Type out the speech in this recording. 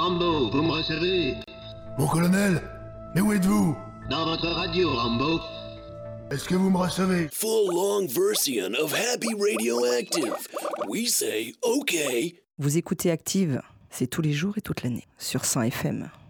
Rambo, vous me recevez? Mon colonel, mais où êtes-vous? Dans votre radio, Rambo. Est-ce que vous me recevez? Full long version of Happy Radioactive. We say okay. Vous écoutez Active, c'est tous les jours et toute l'année, sur 100 FM.